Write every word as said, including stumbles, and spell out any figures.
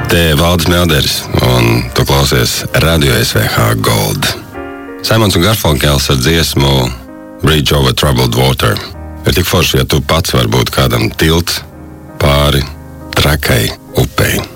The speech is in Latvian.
Te Valdis Melderis, un tu klausies Radio S V H Gold. Simons un Garfunkels ar dziesmu Bridge over Troubled Water. Ir tik forši, ja tu pats var būt kādam tilts pāri trakai upei.